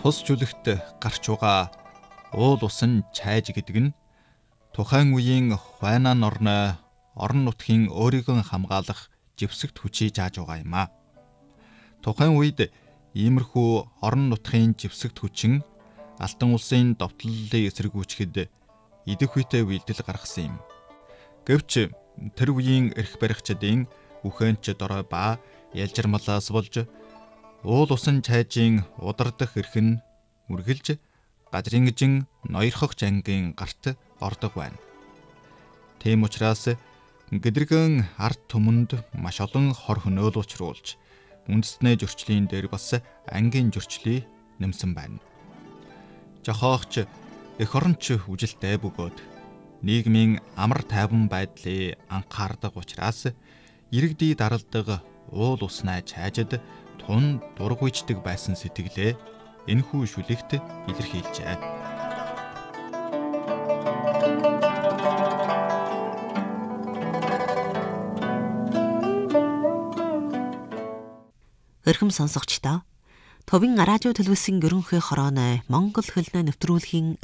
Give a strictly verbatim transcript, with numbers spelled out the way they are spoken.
Тус жүлэгт гарч байгаа уул усан чайж гэдэг нь тухайн үеийн Хуайнан орны орон нутгийн өөрийгөө хамгаалах живсэгт хүчийг зааж байгаа юм а. Тухайн үед иймэрхүү орон нутгийн живсэгт хүчин Алтан улсын довтлолыг эсэргүүцэхэд идэх үедээ үйлдэл гаргасан юм. Гэвч тэр үеийн эрх баригчдын үхэнч дорой ба ялжирмалаас болж уул усан чайжийн удардах эрх нь үргэлж Гадрингжин ноёрхогч ангийн гарт ордог байна. Тийм учраас гэдрэгэн ард түмэнд маш олон хор хөнөөл учруулж үндэстнээ зөрчлийн дээр бас ангийн зөрчлийг нэмсэн байна. Жохоогч эх оронч үжилтэй бөгөөд нийгмийн амар тайван байдлыг анхаардаг учраас иргэдий даралдаг уул уснаа чайжид тун дургуйчдаг байсан сэтгэлээ энэхүү шүлэгт илэрхийлжээ. Өрхөм сонсогчдоо Товын радио төлөвлөсөн ерөнхий хорооны Монгол хөлнөө нэвтрүүлгийн